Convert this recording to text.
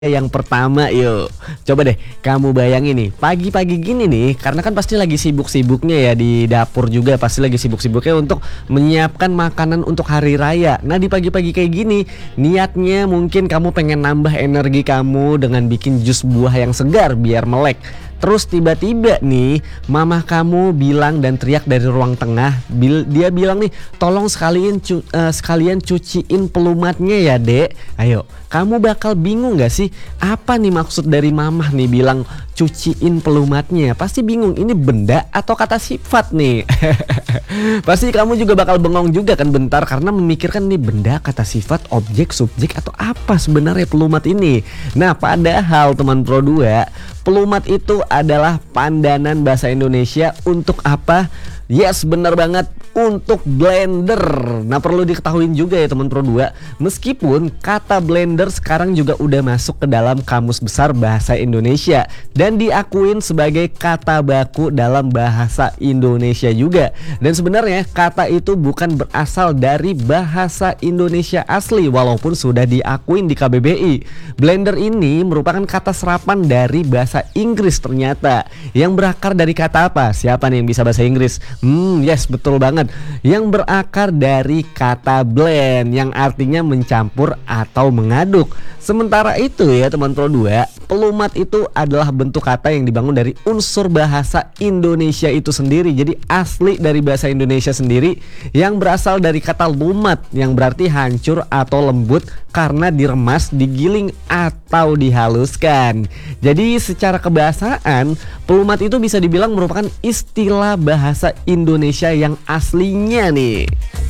Yang pertama yuk, coba deh kamu bayangin nih, pagi-pagi gini nih, karena kan pasti lagi sibuk-sibuknya ya di dapur juga, pasti lagi sibuk-sibuknya untuk menyiapkan makanan untuk hari raya. Nah di pagi-pagi kayak gini, niatnya mungkin kamu pengen nambah energi kamu dengan bikin jus buah yang segar biar melek. Terus tiba-tiba nih mamah kamu bilang dan teriak dari ruang tengah, dia bilang nih, tolong sekalian cuciin pelumatnya ya dek. Ayo, kamu bakal bingung gak sih apa nih maksud dari mamah nih bilang cuciin pelumatnya? Pasti bingung, ini benda atau kata sifat nih? Pasti kamu juga bakal bengong juga kan bentar, karena memikirkan nih benda, kata sifat, objek, subjek, atau apa sebenarnya pelumat ini. Nah padahal teman Pro 2, pelumat itu adalah pandanan bahasa Indonesia untuk apa? Yes, bener banget, untuk blender. Nah perlu diketahui juga ya teman Pro 2, meskipun kata blender sekarang juga udah masuk ke dalam Kamus Besar Bahasa Indonesia dan diakuin sebagai kata baku dalam bahasa Indonesia juga. Dan sebenarnya kata itu bukan berasal dari bahasa Indonesia asli, walaupun sudah diakuin di KBBI. Blender ini merupakan kata serapan dari bahasa Inggris ternyata, yang berakar dari kata apa? Siapa nih yang bisa bahasa Inggris? Yes, betul banget, yang berakar dari kata blend, yang artinya mencampur atau mengaduk. Sementara itu ya teman Pro 2, pelumat itu adalah bentuk kata yang dibangun dari unsur bahasa Indonesia itu sendiri. Jadi asli dari bahasa Indonesia sendiri, yang berasal dari kata lumat, yang berarti hancur atau lembut karena diremas, digiling, atau dihaluskan. Jadi secara kebahasaan, pelumat itu bisa dibilang merupakan istilah bahasa Indonesia yang aslinya nih.